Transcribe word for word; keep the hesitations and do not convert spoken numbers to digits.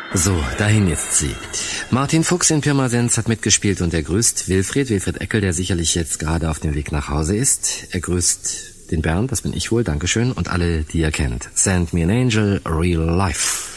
So, dahin jetzt sie. Martin Fuchs in Pirmasens hat mitgespielt und er grüßt Wilfried, Wilfried Eckel, der sicherlich jetzt gerade auf dem Weg nach Hause ist. Er grüßt den Bernd, das bin ich wohl, Dankeschön, und alle, die er kennt. Send me an angel, real life.